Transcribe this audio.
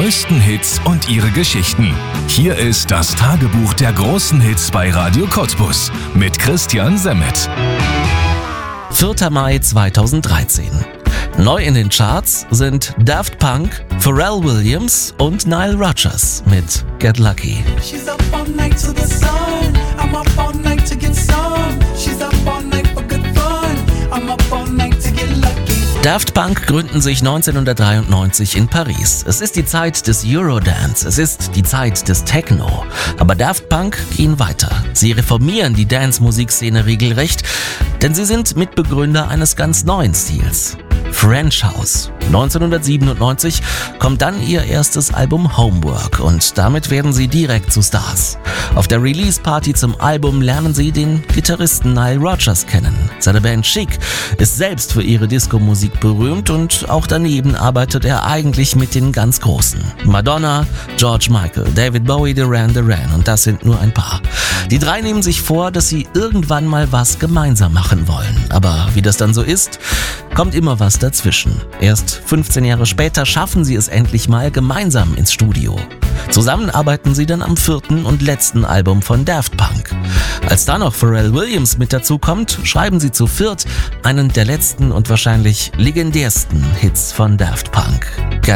größten Hits und ihre Geschichten. Hier ist das Tagebuch der großen Hits bei Radio Cottbus mit Christian Semmet. 4. Mai 2013. Neu in den Charts sind Daft Punk, Pharrell Williams und Nile Rodgers mit Get Lucky. She's up all night to the sun. I'm up all night to get some. She's up all night for good fun. I'm up all night to get lucky. Daft Punk gründen sich 1993 in Paris. Es ist die Zeit des Eurodance, es ist die Zeit des Techno. Aber Daft Punk gehen weiter. Sie reformieren die Dance-Musikszene regelrecht, denn sie sind Mitbegründer eines ganz neuen Stils. French House. 1997 kommt dann ihr erstes Album Homework und damit werden sie direkt zu Stars. Auf der Release-Party zum Album lernen sie den Gitarristen Nile Rodgers kennen. Seine Band Chic ist selbst für ihre Disco-Musik berühmt und auch daneben arbeitet er eigentlich mit den ganz Großen. Madonna, George Michael, David Bowie, Duran Duran und das sind nur ein paar. Die drei nehmen sich vor, dass sie irgendwann mal was gemeinsam machen wollen. Aber wie das dann so ist, kommt immer was dazwischen. Erst 15 Jahre später schaffen sie es endlich mal gemeinsam ins Studio. Zusammen arbeiten sie dann am 4. und letzten Album von Daft Punk. Als dann noch Pharrell Williams mit dazu kommt, schreiben sie zu viert einen der letzten und wahrscheinlich legendärsten Hits von Daft Punk.